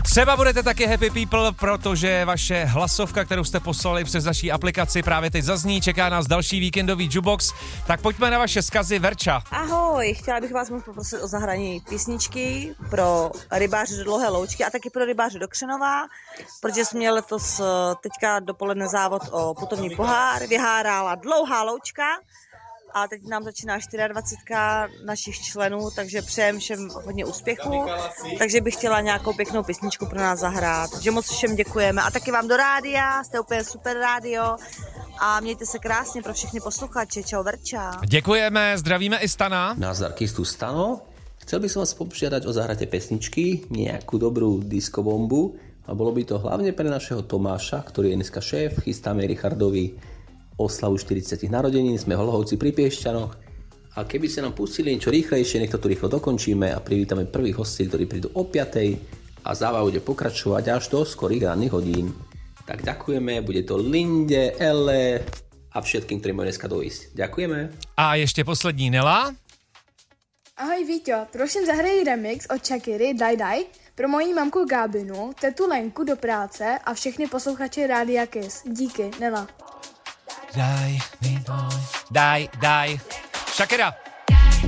Třeba budete taky happy people, protože vaše hlasovka, kterou jste poslali přes naší aplikaci, právě teď zazní, čeká nás další víkendový jukebox. Tak pojďme na vaše vzkazy. Verča. Ahoj, chtěla bych vás moc poprosit o zahraní písničky pro rybáře do Dlouhé Loučky a taky pro rybáře do Křenova, protože jsme měli letos teďka dopoledne závod o putovní pohár, vyhárála Dlouhá Loučka a teď nám začíná 24 našich členů, takže přejem všem hodně úspěchů, takže bych chtěla nějakou pěknou písničku pro nás zahrát, takže moc všem děkujeme a taky vám do rádia, jste úplně super rádio a mějte se krásně pro všechny posluchače, čau Verča. Děkujeme, zdravíme i Stana. Nazdar, tu Stano. Chcel by som vás požiadať o zahratie pesničky, nejakú dobrú diskobombu a bolo by to hlavne pre našeho Tomáša, ktorý je dneska šéf, chystáme Richardovi oslavu 40 narodenín, sme v Hlohovci pri Piešťanoch a keby ste nám pustili niečo rýchlejšie, nech to tu rýchlo dokončíme a privítame prvých hostí, ktorí prídu o 5:00 a zábava bude pokračovať až do skorých ranných hodín. Tak ďakujeme, bude to Linde, Elle a všetkým, ktorí majú dneska dojsť. Ďakujeme. A ještě poslední Nela. Ahoj Víťo, prosím zahraj remix od Shakiry Daj Daj pro moji mamku Gábinu, tetu Lenku do práce a všechny posluchače Rádia Kiss. Díky, Nela. Daj, daj. Shakira.